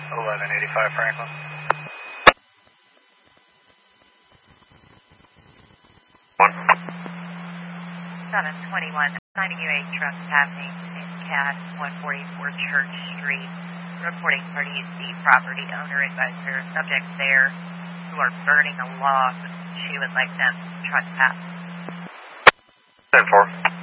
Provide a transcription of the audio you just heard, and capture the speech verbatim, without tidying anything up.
eleven eighty-five Franklin. One. seven twenty-one, finding you a trespassing in Cat one forty-four Church Street. Reporting party is the property owner advised their subjects there who are burning a log. She would like them to trespass. ten four.